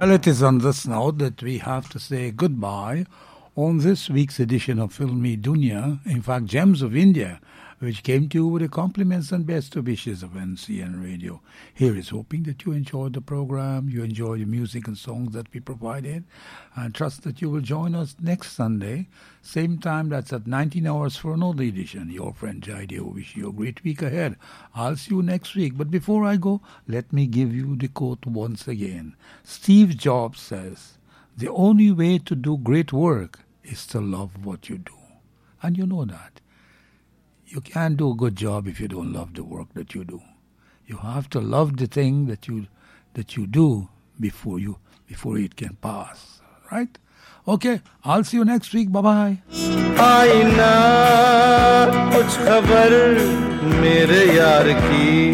Well, it is on this note that we have to say goodbye on this week's edition of Filmi Dunya, in fact, Gems of India, which came to you with the compliments and best wishes of NCN Radio. Here is hoping that you enjoyed the program, you enjoy the music and songs that we provided, and trust that you will join us next Sunday, same time, that's at 19 hours for another edition. Your friend Jaidev will wish you a great week ahead. I'll see you next week. But before I go, let me give you the quote once again. Steve Jobs says, "The only way to do great work is to love what you do." And you know that. You can't do a good job if you don't love the work that you do. You have to love the thing that you do before it can pass. Right? Okay, I'll see you next week. Bye-bye. आईना कुछ खबर मेरे यार की